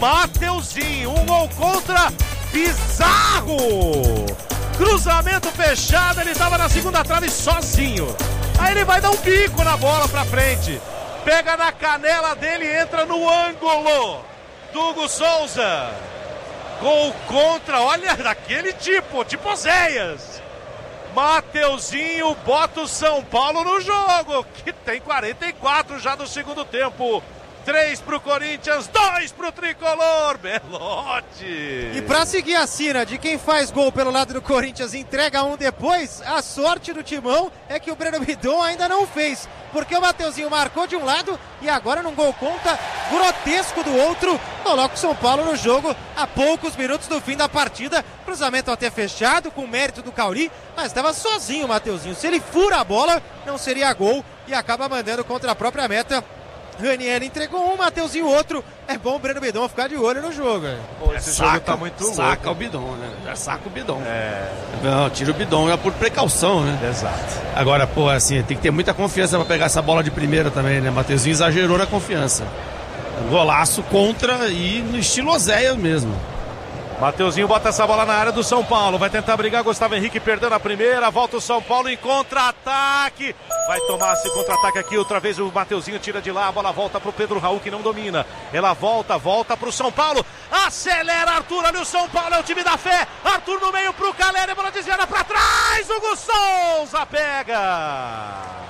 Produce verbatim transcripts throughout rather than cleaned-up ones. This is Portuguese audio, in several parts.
Mateuzinho, um gol contra bizarro. Cruzamento fechado, ele estava na segunda trave sozinho. Aí ele vai dar um bico na bola pra frente. Pega na canela dele e entra no ângulo do Hugo Souza. Gol contra, olha, daquele tipo, tipo Oséias. Mateuzinho bota o São Paulo no jogo, que tem quarenta e quatro já no segundo tempo. Três pro Corinthians, dois pro Tricolor, Belotti. E pra seguir a cena de quem faz gol pelo lado do Corinthians e entrega um depois, a sorte do Timão é que o Breno Bidon ainda não fez, porque o Mateuzinho marcou de um lado e agora num gol contra grotesco do outro, coloca o São Paulo no jogo a poucos minutos do fim da partida. Cruzamento até fechado, com mérito do Cauri, mas estava sozinho o Mateuzinho. Se ele fura a bola, não seria gol e acaba mandando contra a própria meta. Ranieri entregou um, Mateuzinho outro. É bom o Breno Bidon ficar de olho no jogo. Pô, esse é, jogo saca, tá muito louco. Saca o Bidon, né? Já saca o Bidon. É. Não, tira o Bidon, é por precaução, né? Exato. Agora, pô, assim, tem que ter muita confiança pra pegar essa bola de primeira também, né? Mateuzinho exagerou na confiança. Um golaço contra e no estilo Oséias mesmo. Mateuzinho bota essa bola na área do São Paulo, vai tentar brigar, Gustavo Henrique perdendo a primeira, volta o São Paulo em contra-ataque, vai tomar esse contra-ataque aqui, outra vez o Mateuzinho tira de lá, a bola volta pro Pedro Raul que não domina, ela volta, volta pro São Paulo, acelera Arthur, ali o São Paulo é o time da fé, Arthur no meio pro Caleri, a bola desviada pra trás, Hugo Souza pega!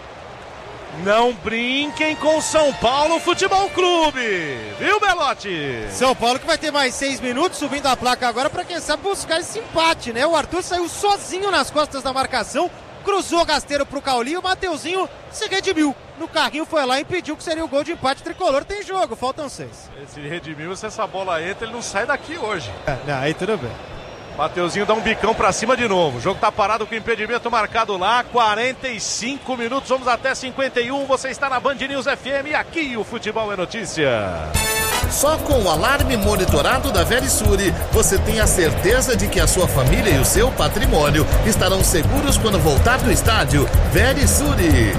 Não brinquem com São Paulo Futebol Clube, viu, Belotti? São Paulo que vai ter mais seis minutos subindo a placa agora para quem sabe buscar esse empate, né? O Arthur saiu sozinho nas costas da marcação, cruzou rasteiro pro Cauli, o Mateuzinho se redimiu. No carrinho foi lá e impediu que seria o gol de empate tricolor. Tem jogo, faltam seis. Esse redimiu, se essa bola entra, ele não sai daqui hoje. É, não, aí tudo bem. Mateuzinho dá um bicão pra cima de novo. O jogo tá parado com impedimento marcado lá. quarenta e cinco minutos, vamos até cinquenta e um. Você está na Band News F M e aqui o Futebol é Notícia. Só com o alarme monitorado da Verisure, você tem a certeza de que a sua família e o seu patrimônio estarão seguros quando voltar do estádio. Verisure.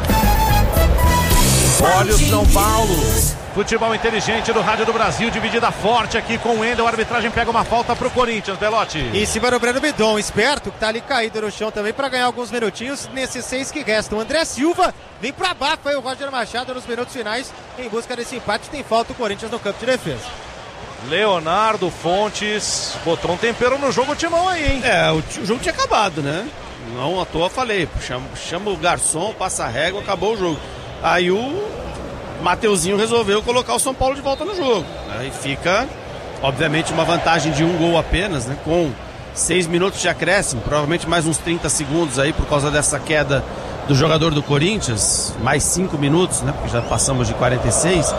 Olha o São Paulo. Futebol inteligente do Rádio do Brasil, dividida forte aqui com o Wendel. A arbitragem pega uma falta pro Corinthians, Belotti. Em cima do Breno Bidon, esperto, que tá ali caído no chão também para ganhar alguns minutinhos nesses seis que restam. O André Silva vem pra baixo, aí o Roger Machado nos minutos finais em busca desse empate. Tem falta o Corinthians no campo de defesa. Leonardo Fontes botou um tempero no jogo, o Timão aí, hein? É, o, o jogo tinha acabado, né? Não à toa falei, chama, chama o garçom, passa a régua, acabou o jogo. Aí o Mateuzinho resolveu colocar o São Paulo de volta no jogo. Aí fica, obviamente, uma vantagem de um gol apenas, né? Com seis minutos de acréscimo, provavelmente mais uns trinta segundos aí por causa dessa queda do jogador do Corinthians, mais cinco minutos, né? Porque já passamos de quarenta e seis.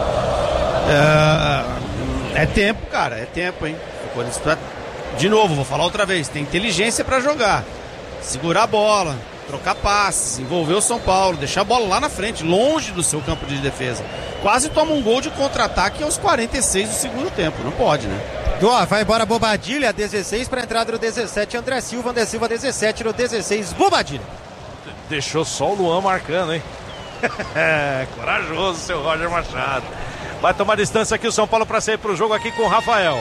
É, é tempo, cara, é tempo, hein? O Corinthians, de novo, vou falar outra vez, tem inteligência para jogar, segurar a bola, trocar passes, envolver o São Paulo, deixar a bola lá na frente, longe do seu campo de defesa. Quase toma um gol de contra-ataque aos quarenta e seis do segundo tempo, não pode, né? Ó, vai embora Bobadilha, dezesseis para a entrada do dezessete, André Silva, André Silva dezessete no dezesseis, Bobadilha. Deixou só o Luan marcando, hein? É, corajoso seu Roger Machado. Vai tomar distância aqui o São Paulo para sair pro jogo aqui com o Rafael.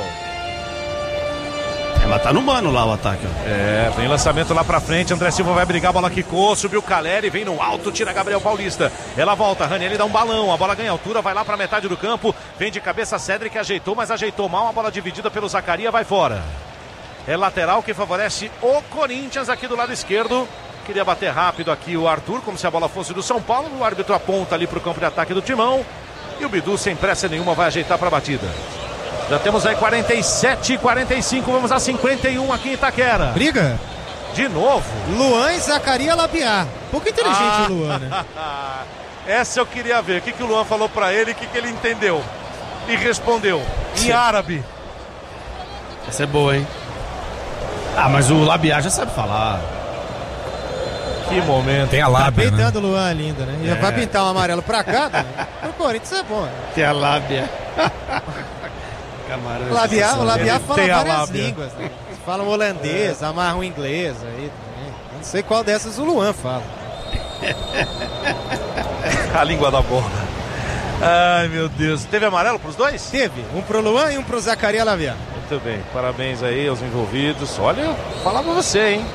É, mas tá no mano lá o ataque, ó. É, vem lançamento lá pra frente, André Silva vai brigar, a bola quicou, subiu o Caleri, vem no alto, tira Gabriel Paulista. Ela volta, Ranieri dá um balão, a bola ganha altura, vai lá pra metade do campo, vem de cabeça Cédric, ajeitou, mas ajeitou mal, a bola dividida pelo Zacaria, vai fora. É lateral que favorece o Corinthians aqui do lado esquerdo. Queria bater rápido aqui o Arthur, como se a bola fosse do São Paulo, o árbitro aponta ali pro campo de ataque do Timão. E o Bidu, sem pressa nenhuma, vai ajeitar pra batida. Já temos aí quarenta e sete e quarenta e cinco, vamos a cinquenta e um aqui em Itaquera. Briga? De novo. Luan e Zacaria Labiar. Pouco inteligente ah, o Luan, né? Essa eu queria ver. O que, que o Luan falou pra ele, o que, que ele entendeu. E respondeu em Sim. árabe. Essa é boa, hein? Ah, mas o Labiar já sabe falar. Que momento. Tem a lábia, tá pintando né? o Luan ainda, né? É. Vai pintar um amarelo pra cá, né? O Corinthians é bom. Né? Tem a lábia. Camarão, o Labiar, o Labiar fala várias lábia. línguas, né? Fala um holandês, é. amarra um inglês aí. Né? Não sei qual dessas o Luan fala. A língua da bola. Ai, meu Deus. Teve amarelo pros dois? Teve. Um pro Luan e um pro Zacarias Lavia. Muito bem. Parabéns aí aos envolvidos. Olha, falar pra você, hein?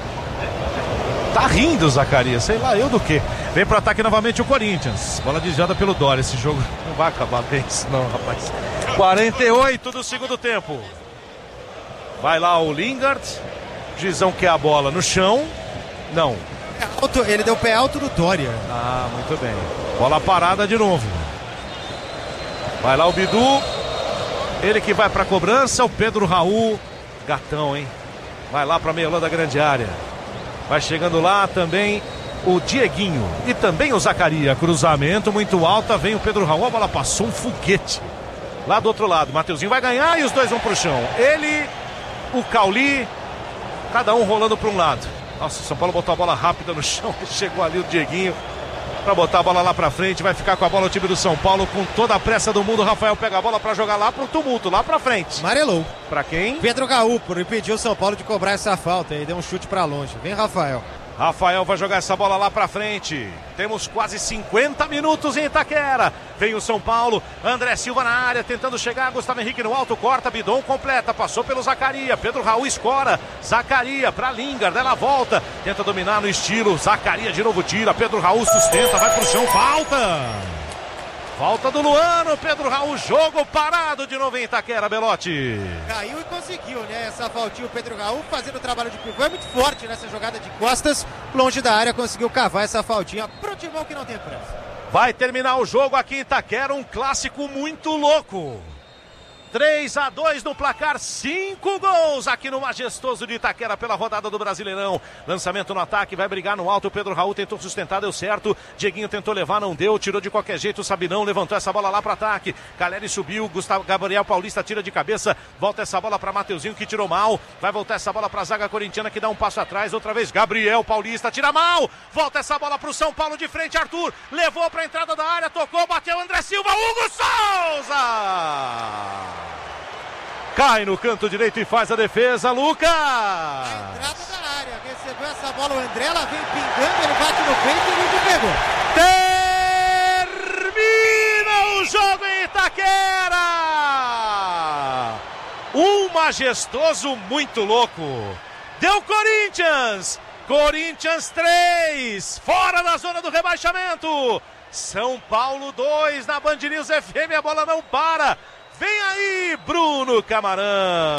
Tá rindo o Zacarias, sei lá eu do que. Vem pro ataque novamente o Corinthians. Bola desviada pelo Dória. Esse jogo não vai acabar bem, não, rapaz. quarenta e oito do segundo tempo. Vai lá o Lingard. O Gizão quer a bola no chão. Não. Alto, ele deu pé alto do Dória. Ah, muito bem. Bola parada de novo. Vai lá o Bidu. Ele que vai pra cobrança. O Pedro Raul. Gatão, hein? Vai lá pra meia lã da grande área. Vai chegando lá também o Dieguinho. E também o Zacarias. Cruzamento muito alta. Vem o Pedro Raul. A bola passou um foguete. Lá do outro lado. Mateuzinho vai ganhar e os dois vão pro chão. Ele, o Cauli. Cada um rolando pra um lado. Nossa, o São Paulo botou a bola rápida no chão. Chegou ali o Dieguinho para botar a bola lá pra frente. Vai ficar com a bola o time do São Paulo com toda a pressa do mundo. O Rafael pega a bola para jogar lá pro tumulto, lá pra frente. Amarelou. Pra quem? Pedro Raul, por impedir o São Paulo de cobrar essa falta. Ele deu um chute pra longe. Vem Rafael. Rafael vai jogar essa bola lá pra frente. Temos quase cinquenta minutos em Itaquera. Vem o São Paulo. André Silva na área, tentando chegar. Gustavo Henrique no alto, corta. Bidon completa. Passou pelo Zacarias. Pedro Raul escora. Zacarias pra Lingard. Ela volta. Tenta dominar no estilo. Zacarias de novo tira. Pedro Raul sustenta. Vai pro chão. Falta. Falta do Luano, Pedro Raul, jogo parado de novo em Itaquera, Belotti. Caiu e conseguiu, né? Essa faltinha, o Pedro Raul fazendo o trabalho de pivô, é muito forte nessa jogada de costas, longe da área, conseguiu cavar essa faltinha pro Timão que não tem pressa. Vai terminar o jogo aqui em Itaquera, um clássico muito louco. três a dois no placar, cinco gols aqui no Majestoso de Itaquera pela rodada do Brasileirão. Lançamento no ataque, vai brigar no alto, o Pedro Raul tentou sustentar, deu certo. Dieguinho tentou levar, não deu, tirou de qualquer jeito, o Sabinão levantou essa bola lá para ataque. Caleri subiu, Gustavo Gabriel Paulista tira de cabeça, volta essa bola para Mateuzinho que tirou mal. Vai voltar essa bola para a zaga corintiana que dá um passo atrás, outra vez Gabriel Paulista tira mal. Volta essa bola para o São Paulo de frente, Arthur levou para a entrada da área, tocou, bateu André Silva, Hugo Souza! Cai no canto direito e faz a defesa, Lucas! A entrada da área, recebeu essa bola o André, ela vem pingando, ele bate no peito e o Hugo pegou. Termina o jogo em Itaquera! Um Majestoso muito louco. Deu Corinthians! Corinthians três, fora da zona do rebaixamento. São Paulo dois na Band News F M, a bola não para. Vem aí, Bruno Camarão.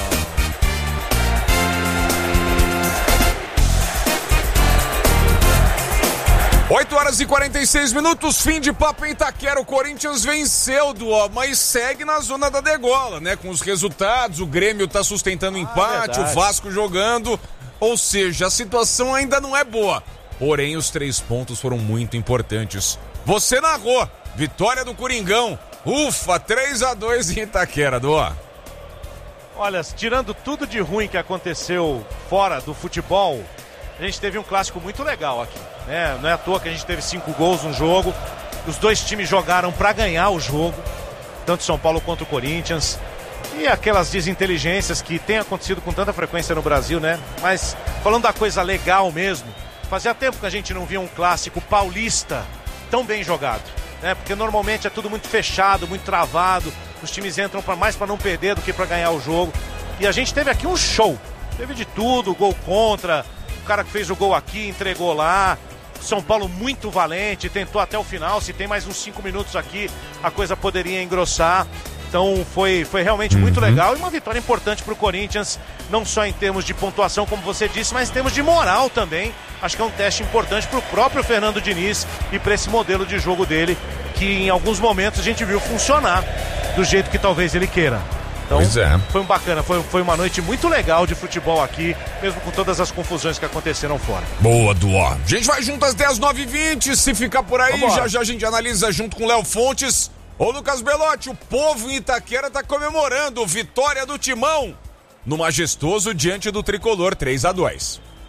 oito horas e quarenta e seis minutos, fim de papo em Itaquera. O Corinthians venceu, do, mas segue na zona da degola, né? Com os resultados, o Grêmio tá sustentando o empate, ah, o Vasco jogando. Ou seja, a situação ainda não é boa. Porém, os três pontos foram muito importantes. Você narrou, vitória do Coringão. Ufa, três a dois em Itaquera, Doa. Olha, tirando tudo de ruim que aconteceu fora do futebol, a gente teve um clássico muito legal aqui, né? Não é à toa que a gente teve cinco gols no jogo. Os dois times jogaram para ganhar o jogo, tanto São Paulo quanto o Corinthians. E aquelas desinteligências que tem acontecido com tanta frequência no Brasil, né? Mas falando da coisa legal mesmo, fazia tempo que a gente não via um clássico paulista tão bem jogado, né? Porque normalmente é tudo muito fechado, muito travado. Os times entram pra mais para não perder do que para ganhar o jogo. E a gente teve aqui um show. Teve de tudo, gol contra, o cara que fez o gol aqui entregou lá. São Paulo muito valente, tentou até o final. Se tem mais uns cinco minutos aqui, a coisa poderia engrossar. Então foi, foi realmente muito uhum. legal e uma vitória importante para o Corinthians, não só em termos de pontuação, como você disse, mas em termos de moral também. Acho que é um teste importante para o próprio Fernando Diniz e para esse modelo de jogo dele, que em alguns momentos a gente viu funcionar do jeito que talvez ele queira. Então pois é. Foi um bacana, foi, foi uma noite muito legal de futebol aqui, mesmo com todas as confusões que aconteceram fora. Boa, Duó. A gente vai junto às dez, nove e vinte, se ficar por aí, Vambora. já já a gente analisa junto com o Léo Fontes. Ô Lucas Belotti, o povo em Itaquera tá comemorando vitória do Timão no Majestoso diante do Tricolor, três a dois.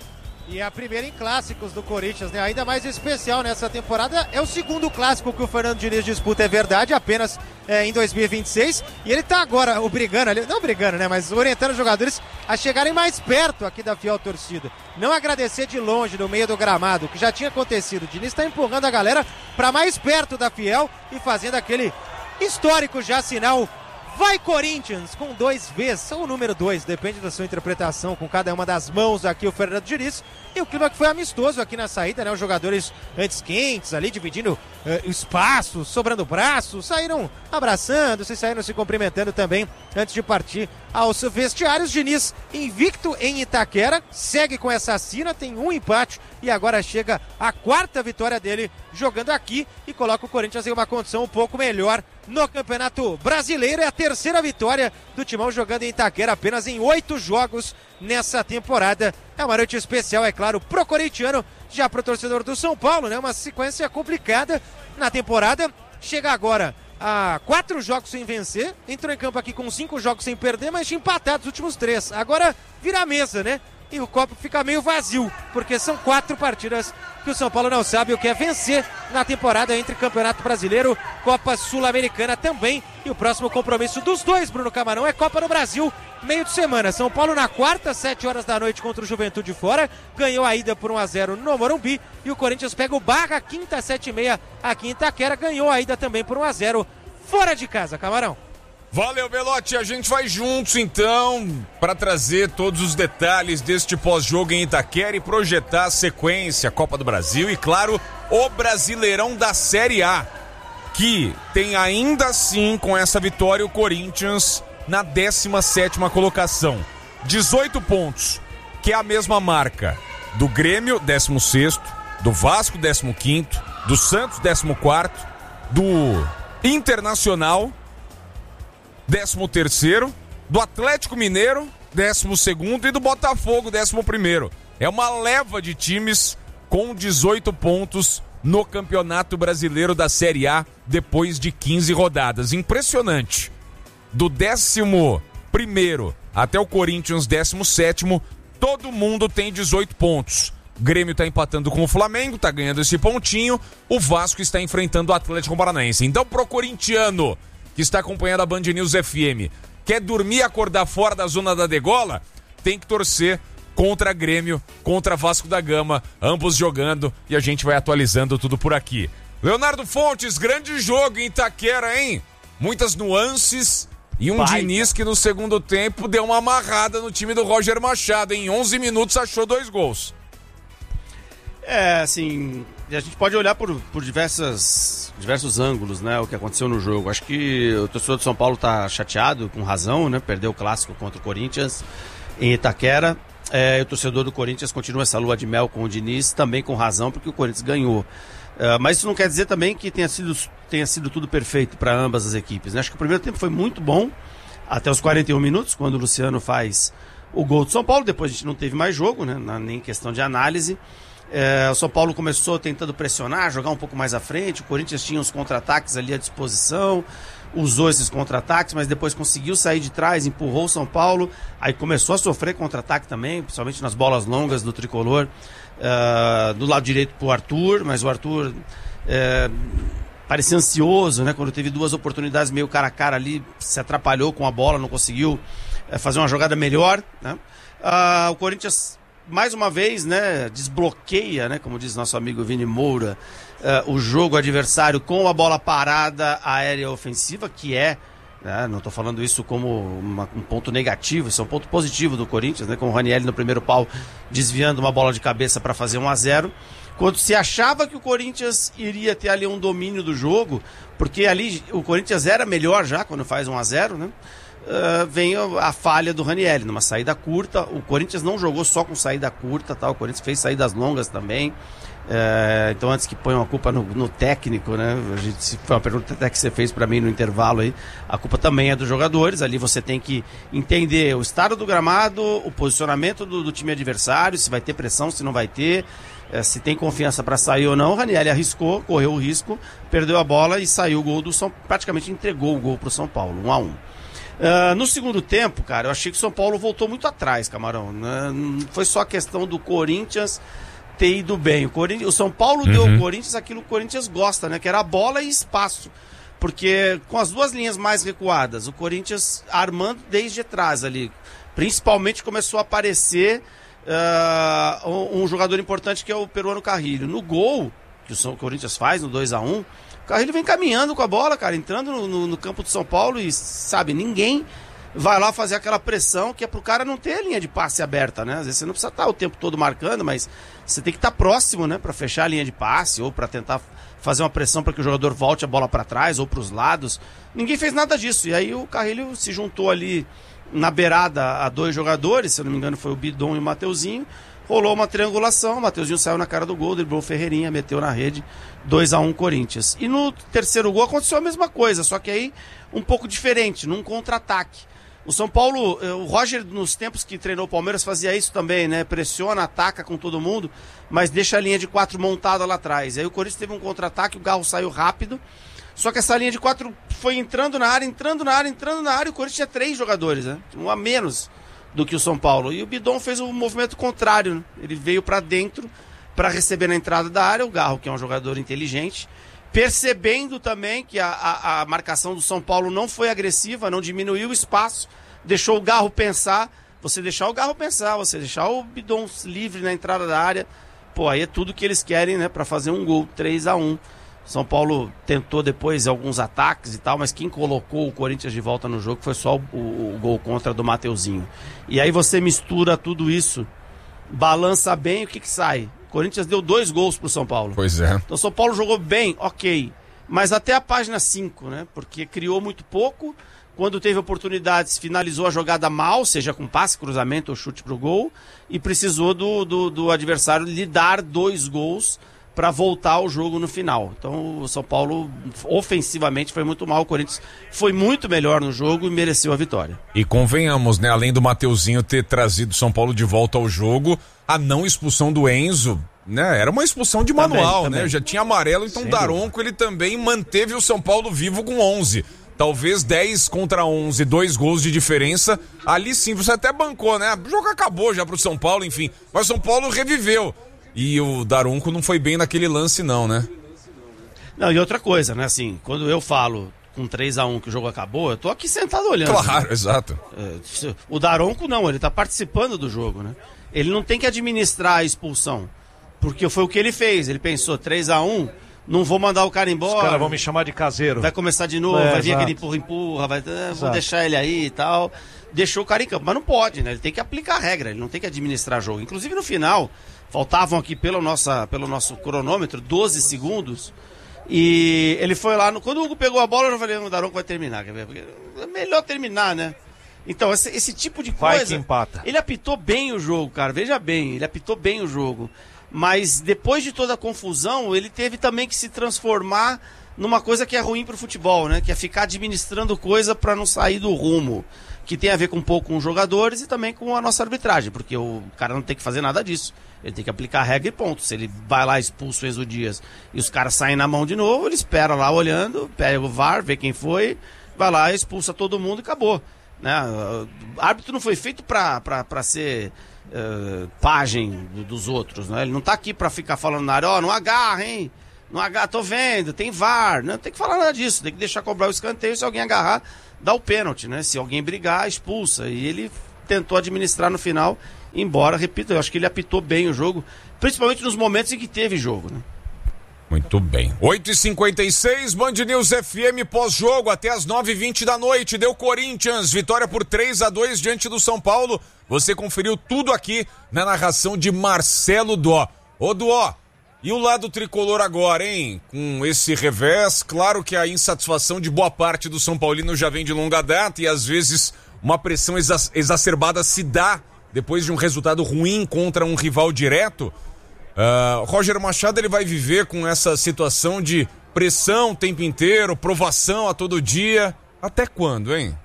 E a primeira em clássicos do Corinthians, né? Ainda mais especial nessa temporada. É o segundo clássico que o Fernando Diniz disputa, é verdade, apenas é, em dois mil e vinte e seis. E ele tá agora obrigando, não brigando, né? Mas orientando os jogadores a chegarem mais perto aqui da fiel torcida. Não agradecer de longe, no meio do gramado, o que já tinha acontecido. O Diniz tá empurrando a galera para mais perto da fiel e fazendo aquele histórico já sinal. Vai Corinthians, com dois Vs, ou o número dois, depende da sua interpretação, com cada uma das mãos aqui o Fernando Diniz. E o clima que foi amistoso aqui na saída, né? Os jogadores antes quentes ali, dividindo uh, espaço, sobrando braços, saíram abraçando, se saíram se cumprimentando também antes de partir aos vestiários. Diniz invicto em Itaquera, segue com essa sina, tem um empate e agora chega a quarta vitória dele jogando aqui e coloca o Corinthians em uma condição um pouco melhor no Campeonato Brasileiro. É a terceira vitória do Timão jogando em Itaquera apenas em oito jogos nessa temporada. É uma noite especial, é claro, pro corintiano, já pro torcedor do São Paulo, né? Uma sequência complicada na temporada. Chega agora a quatro jogos sem vencer, entrou em campo aqui com cinco jogos sem perder, mas tinha empatado os últimos três. Agora vira a mesa, né? E o copo fica meio vazio, porque são quatro partidas que o São Paulo não sabe o que é vencer na temporada entre Campeonato Brasileiro, Copa Sul-Americana também. E o próximo compromisso dos dois, Bruno Camarão, é Copa do Brasil, meio de semana. São Paulo na quarta, sete horas da noite contra o Juventude fora, ganhou a ida por um a zero no Morumbi. E o Corinthians pega o Barra, quinta, sete e meia aqui em Itaquera, ganhou a ida também por um a zero fora de casa, Camarão. Valeu, Belotti, a gente vai juntos então para trazer todos os detalhes deste pós-jogo em Itaquera e projetar a sequência, Copa do Brasil e, claro, o Brasileirão da Série A, que tem ainda assim, com essa vitória, o Corinthians na décima sétima colocação, dezoito pontos, que é a mesma marca do Grêmio, décimo sexto, do Vasco, décimo quinto, do Santos, décimo quarto, do Internacional, décimo terceiro, do Atlético Mineiro, décimo segundo e do Botafogo, décimo primeiro. É uma leva de times com dezoito pontos no Campeonato Brasileiro da Série A depois de quinze rodadas. Impressionante. Do décimo primeiro até o Corinthians, décimo sétimo, todo mundo tem dezoito pontos. O Grêmio está empatando com o Flamengo, está ganhando esse pontinho. O Vasco está enfrentando o Atlético Paranaense. Então, pro corintiano que está acompanhando a Band News F M, quer dormir e acordar fora da zona da degola, tem que torcer contra Grêmio, contra Vasco da Gama, ambos jogando, e a gente vai atualizando tudo por aqui. Leonardo Fontes, grande jogo em Itaquera, hein? Muitas nuances e um Baita. Diniz que no segundo tempo deu uma amarrada no time do Roger Machado. Em onze minutos achou dois gols. É, assim, a gente pode olhar por, por diversas, diversos ângulos, né, o que aconteceu no jogo. Acho que o torcedor de São Paulo tá chateado, com razão, né, perdeu o clássico contra o Corinthians em Itaquera. É, o torcedor do Corinthians continua essa lua de mel com o Diniz, também com razão, porque o Corinthians ganhou. É, mas isso não quer dizer também que tenha sido, tenha sido tudo perfeito para ambas as equipes, né? Acho que o primeiro tempo foi muito bom, até os quarenta e um minutos, quando o Luciano faz o gol do São Paulo. Depois a gente não teve mais jogo, né, nem questão de análise. É, o São Paulo começou tentando pressionar, jogar um pouco mais à frente. O Corinthians tinha os contra-ataques ali à disposição, usou esses contra-ataques, mas depois conseguiu sair de trás, empurrou o São Paulo, aí começou a sofrer contra-ataque também, principalmente nas bolas longas do tricolor, uh, do lado direito pro Arthur, mas o Arthur uh, parecia ansioso, né? Quando teve duas oportunidades meio cara a cara ali, se atrapalhou com a bola, não conseguiu uh, fazer uma jogada melhor, né? Uh, o Corinthians, mais uma vez, né, desbloqueia, né, como diz nosso amigo Vini Moura, uh, o jogo adversário com a bola parada aérea ofensiva, que é, né, não estou falando isso como uma, um ponto negativo, isso é um ponto positivo do Corinthians, né, com o Ranieri no primeiro pau desviando uma bola de cabeça para fazer um a zero, quando se achava que o Corinthians iria ter ali um domínio do jogo, porque ali o Corinthians era melhor já quando faz um a zero, né? Uh, vem a falha do Ranieri, numa saída curta. O Corinthians não jogou só com saída curta, tá? O Corinthians fez saídas longas também. Uh, então, antes que ponham a culpa no, no técnico, né? A gente, foi uma pergunta até que você fez para mim no intervalo aí. A culpa também é dos jogadores. Ali você tem que entender o estado do gramado, o posicionamento do, do time adversário, se vai ter pressão, se não vai ter, uh, se tem confiança para sair ou não. O Ranieri arriscou, correu o risco, perdeu a bola e saiu o gol do São Paulo. Praticamente entregou o gol pro São Paulo, um a um. Uh, no segundo tempo, cara, eu achei que o São Paulo voltou muito atrás, Camarão. Né? Não foi só a questão do Corinthians ter ido bem. O, Corinthians, o São Paulo uhum. deu ao Corinthians aquilo que o Corinthians gosta, né? Que era a bola e espaço. Porque com as duas linhas mais recuadas, o Corinthians armando desde atrás ali. Principalmente começou a aparecer uh, um, um jogador importante que é o peruano Carrilho. No gol que o Corinthians faz, no dois a um, o Carrilho vem caminhando com a bola, cara, entrando no, no, no campo do São Paulo e, sabe, ninguém vai lá fazer aquela pressão que é pro cara não ter a linha de passe aberta, né? Às vezes você não precisa estar o tempo todo marcando, mas você tem que estar próximo, né? Pra fechar a linha de passe ou pra tentar fazer uma pressão para que o jogador volte a bola para trás ou pros lados. Ninguém fez nada disso. E aí o Carrilho se juntou ali na beirada a dois jogadores, se eu não me engano foi o Bidon e o Mateuzinho. Rolou uma triangulação, o Mateuzinho saiu na cara do gol, driblou o Ferreirinha, meteu na rede, dois a um Corinthians. E no terceiro gol aconteceu a mesma coisa, só que aí um pouco diferente, num contra-ataque. O São Paulo, o Roger nos tempos que treinou o Palmeiras fazia isso também, né? Pressiona, ataca com todo mundo, mas deixa a linha de quatro montada lá atrás. Aí o Corinthians teve um contra-ataque, o Garro saiu rápido, só que essa linha de quatro foi entrando na área, entrando na área, entrando na área, e o Corinthians tinha três jogadores, né? Um a menos do que o São Paulo. E o Bidon fez o movimento contrário, né? Ele veio para dentro para receber na entrada da área o Garro, que é um jogador inteligente, percebendo também que a, a, a marcação do São Paulo não foi agressiva, não diminuiu o espaço, deixou o Garro pensar. Você deixar o Garro pensar, você deixar o Bidon livre na entrada da área, pô, aí é tudo que eles querem, né, para fazer um gol, três a um. São Paulo tentou depois alguns ataques e tal, mas quem colocou o Corinthians de volta no jogo foi só o, o, o gol contra do Mateuzinho. E aí você mistura tudo isso, balança bem, o que que sai? O Corinthians deu dois gols pro São Paulo. Pois é. Então o São Paulo jogou bem, ok, mas até a página cinco, né? Porque criou muito pouco, quando teve oportunidades finalizou a jogada mal, seja com passe, cruzamento ou chute pro gol, e precisou do, do, do adversário lhe dar dois gols para voltar ao jogo no final. Então o São Paulo ofensivamente foi muito mal, o Corinthians foi muito melhor no jogo e mereceu a vitória. E convenhamos, né, além do Mateuzinho ter trazido o São Paulo de volta ao jogo, a não expulsão do Enzo, né, era uma expulsão de manual, também, né, também. Já tinha amarelo, então o Daronco ele também manteve o São Paulo vivo com onze. Talvez dez contra onze, dois gols de diferença, ali sim você até bancou, né, o jogo acabou já pro São Paulo, enfim, mas o São Paulo reviveu. E o Daronco não foi bem naquele lance não, né? Não, e outra coisa, né, assim, quando eu falo com três a um que o jogo acabou, eu tô aqui sentado olhando. Claro, né? Exato. É, o Daronco não, ele tá participando do jogo, né? Ele não tem que administrar a expulsão, porque foi o que ele fez, ele pensou, três a um, não vou mandar o cara embora. Os caras vão me chamar de caseiro. Vai começar de novo, é, vai vir exato. aquele empurra-empurra, vai, ah, vou deixar ele aí e tal. Deixou o cara em campo, mas não pode, né? Ele tem que aplicar a regra, ele não tem que administrar jogo. Inclusive no final, faltavam aqui pelo, nossa, pelo nosso cronômetro doze segundos, e ele foi lá, no, quando o Hugo pegou a bola, eu já falei, o Daronco vai terminar, quer ver? Porque é melhor terminar, né? Então, esse, esse tipo de vai coisa, que empata. Ele apitou bem o jogo, cara, veja bem, ele apitou bem o jogo, mas depois de toda a confusão, ele teve também que se transformar numa coisa que é ruim pro futebol, né? Que é ficar administrando coisa para não sair do rumo, que tem a ver com um pouco com os jogadores e também com a nossa arbitragem, porque o cara não tem que fazer nada disso. Ele tem que aplicar a regra e ponto. Se ele vai lá, expulsa o Enzo Dias e os caras saem na mão de novo, ele espera lá olhando, pega o V A R, vê quem foi, vai lá, expulsa todo mundo e acabou. Né? O árbitro não foi feito pra, pra, pra ser uh, pajem dos outros. Né? Ele não tá aqui pra ficar falando na área, ó, oh, não agarra, hein? Não agarra, tô vendo, tem V A R. Não tem que falar nada disso, tem que deixar cobrar o escanteio, se alguém agarrar, dá o pênalti, né? Se alguém brigar, expulsa. E ele tentou administrar no final, embora, repito, eu acho que ele apitou bem o jogo, principalmente nos momentos em que teve jogo, né? Muito bem. oito e cinquenta e seis, Band News F M pós-jogo até as nove e vinte da noite. Deu Corinthians, vitória por três a dois diante do São Paulo. Você conferiu tudo aqui na narração de Marcelo Dó. Ô Dó, e o lado tricolor agora, hein? Com esse revés, claro que a insatisfação de boa parte do São Paulino já vem de longa data e às vezes uma pressão exa- exacerbada se dá depois de um resultado ruim contra um rival direto. Uh, Roger Machado ele vai viver com essa situação de pressão o tempo inteiro, provação a todo dia. Até quando, hein?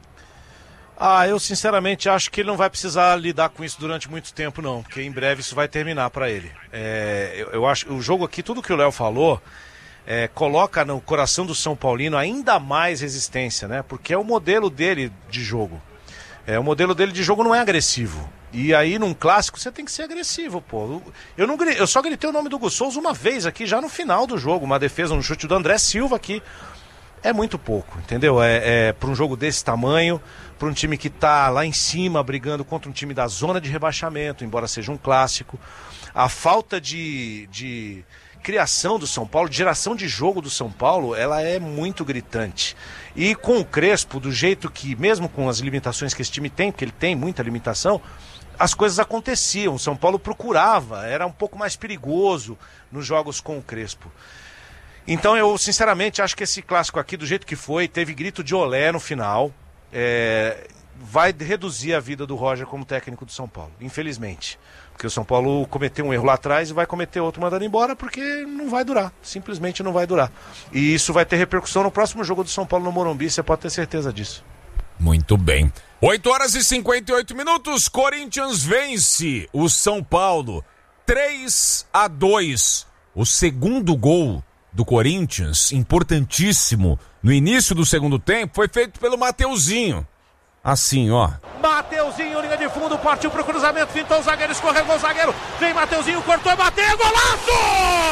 Ah, eu sinceramente acho que ele não vai precisar lidar com isso durante muito tempo não, porque em breve isso vai terminar para ele. É, eu, eu acho o jogo aqui, tudo que o Léo falou, é, coloca no coração do São Paulino ainda mais resistência, né? Porque é o modelo dele de jogo. É, o modelo dele de jogo não é agressivo. E aí, num clássico, você tem que ser agressivo, pô. Eu, não, eu só gritei o nome do Hugo Souza uma vez aqui, já no final do jogo. Uma defesa, um chute do André Silva aqui. É muito pouco, entendeu? É, é para um jogo desse tamanho, para um time que está lá em cima, brigando contra um time da zona de rebaixamento, embora seja um clássico. A falta de, de criação do São Paulo, de geração de jogo do São Paulo, ela é muito gritante. E com o Crespo, do jeito que, mesmo com as limitações que esse time tem, porque ele tem muita limitação, as coisas aconteciam. O São Paulo procurava, era um pouco mais perigoso nos jogos com o Crespo. Então eu, sinceramente, acho que esse clássico aqui, do jeito que foi, teve grito de olé no final, é, vai reduzir a vida do Roger como técnico do São Paulo, infelizmente. Porque o São Paulo cometeu um erro lá atrás e vai cometer outro mandando embora, porque não vai durar, simplesmente não vai durar. E isso vai ter repercussão no próximo jogo do São Paulo no Morumbi, você pode ter certeza disso. Muito bem. oito horas e cinquenta e oito minutos, Corinthians vence o São Paulo três a dois. O segundo gol do Corinthians, importantíssimo, no início do segundo tempo, foi feito pelo Mateuzinho. Assim, ó. Mateuzinho, linha de fundo, partiu pro cruzamento, fintou o zagueiro, escorregou o zagueiro, vem Mateuzinho, cortou e bateu, golaço!